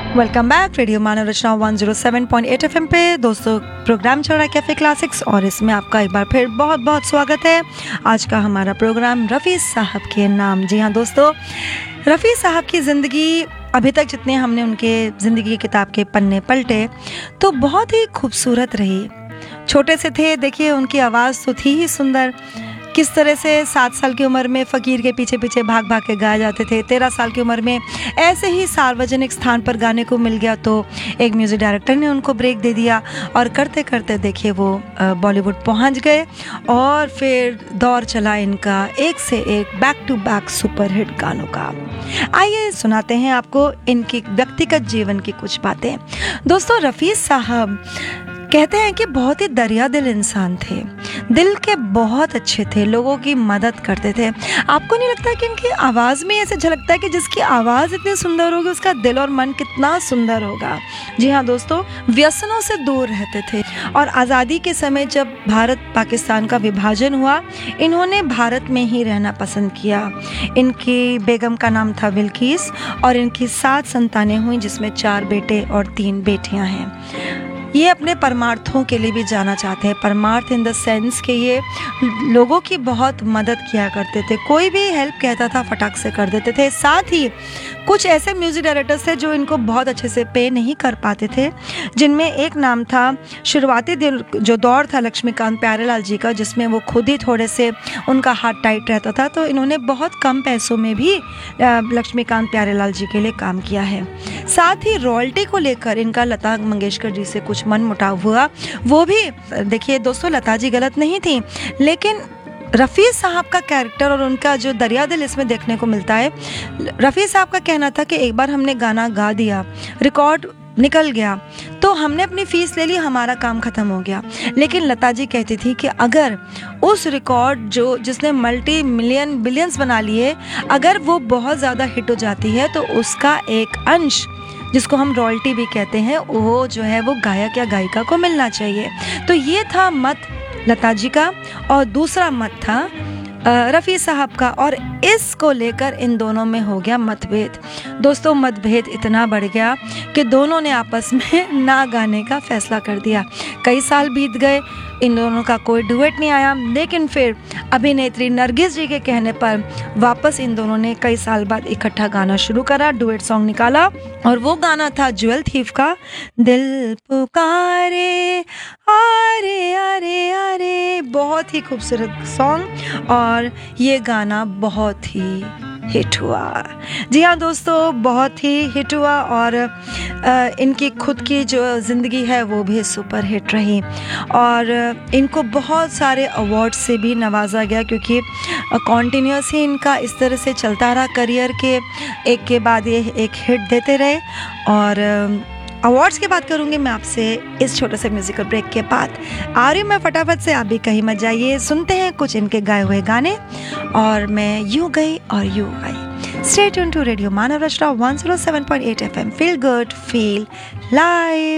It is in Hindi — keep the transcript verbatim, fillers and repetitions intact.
वेलकम बैक रेडियो मानव रचना one zero seven point eight FM पे। दोस्तों, प्रोग्राम चल रहा है कैफ़े क्लासिक्स और इसमें आपका एक बार फिर बहुत बहुत स्वागत है। आज का हमारा प्रोग्राम रफ़ी साहब के नाम। जी हाँ दोस्तों, रफ़ी साहब की ज़िंदगी, अभी तक जितने हमने उनके ज़िंदगी की किताब के पन्ने पलटे तो बहुत ही खूबसूरत रही। छोटे से थे, देखिए उनकी आवाज़ तो थी ही सुंदर। किस तरह से सात साल की उम्र में फ़कीर के पीछे पीछे भाग भाग के गाए जाते थे। तेरह साल की उम्र में ऐसे ही सार्वजनिक स्थान पर गाने को मिल गया तो एक म्यूज़िक डायरेक्टर ने उनको ब्रेक दे दिया और करते करते देखिए वो बॉलीवुड पहुंच गए और फिर दौर चला इनका एक से एक back to back super hit गानों का। आइए सुनाते हैं आपको इनकी व्यक्तिगत जीवन की कुछ बातें। दोस्तों, रफ़ी साहब कहते हैं कि बहुत ही दरिया दिल इंसान थे, दिल के बहुत अच्छे थे, लोगों की मदद करते थे। आपको नहीं लगता कि इनकी आवाज़ में ऐसे झलकता है कि जिसकी आवाज़ इतनी सुंदर होगी उसका दिल और मन कितना सुंदर होगा। जी हाँ दोस्तों, व्यसनों से दूर रहते थे और आज़ादी के समय जब भारत पाकिस्तान का विभाजन हुआ, इन्होंने भारत में ही रहना पसंद किया। इनकी बेगम का नाम था बिल्किस और इनकी सात संतानें हुई जिसमें चार बेटे और तीन बेटियां हैं। ये अपने परमार्थों के लिए भी जाना चाहते हैं। परमार्थ इन द सेंस कि ये लोगों की बहुत मदद किया करते थे, कोई भी हेल्प कहता था फटाक से कर देते थे। साथ ही कुछ ऐसे म्यूज़िक डायरेक्टर्स थे जो इनको बहुत अच्छे से पे नहीं कर पाते थे, जिनमें एक नाम था, शुरुआती दिन जो दौर था लक्ष्मीकांत प्यारेलाल जी का, जिसमें वो खुद ही थोड़े से उनका हाथ टाइट रहता था, तो इन्होंने बहुत कम पैसों में भी लक्ष्मीकांत प्यारेलाल जी के लिए काम किया है। साथ ही रॉयल्टी को लेकर इनका लता मंगेशकर जी से कुछ मन मुटाव हुआ। वो भी देखिए दोस्तों, लता जी गलत नहीं थी, लेकिन रफ़ी साहब का कैरेक्टर और उनका जो दरिया दिल इसमें देखने को मिलता है। रफ़ी साहब का कहना था कि एक बार हमने गाना गा दिया, रिकॉर्ड निकल गया तो हमने अपनी फीस ले ली, हमारा काम ख़त्म हो गया। लेकिन लता जी कहती थी कि अगर उस रिकॉर्ड जो जिसने मल्टी मिलियन बिलियंस बना लिए, अगर वो बहुत ज़्यादा हिट हो जाती है तो उसका एक अंश, जिसको हम रॉयल्टी भी कहते हैं, वो जो है वो गायक या गायिका को मिलना चाहिए। तो ये था मत लता जी का और दूसरा मत था रफ़ी साहब का, और इसको लेकर इन दोनों में हो गया मतभेद। दोस्तों, मतभेद इतना बढ़ गया कि दोनों ने आपस में ना गाने का फैसला कर दिया। कई साल बीत गए, इन दोनों का कोई डुएट नहीं आया, लेकिन फिर अभिनेत्री नरगिस जी के कहने पर वापस इन दोनों ने कई साल बाद इकट्ठा गाना शुरू करा, डुएट सॉन्ग निकाला और वो गाना था ज्वेल थीफ का दिल पुकारे आरे आरे आरे। बहुत ही खूबसूरत सॉन्ग और ये गाना बहुत ही हिट हुआ। जी हाँ दोस्तों, बहुत ही हिट हुआ और आ, इनकी खुद की जो ज़िंदगी है वो भी सुपर हिट रही और इनको बहुत सारे अवार्ड से भी नवाजा गया, क्योंकि कॉन्टीन्यूस ही इनका इस तरह से चलता रहा करियर के एक के बाद ये एक हिट देते रहे। और अवार्ड्स की बात करूँगी मैं आपसे इस छोटे से म्यूजिकल ब्रेक के बाद। आ रही हूँ मैं फटाफट से, आप भी कहीं मत जाइए। सुनते हैं कुछ इनके गाए हुए गाने और मैं यूँ गई और यूँ आई। Stay tuned to radio Manav Rachna one zero seven point eight FM. Feel good, feel live.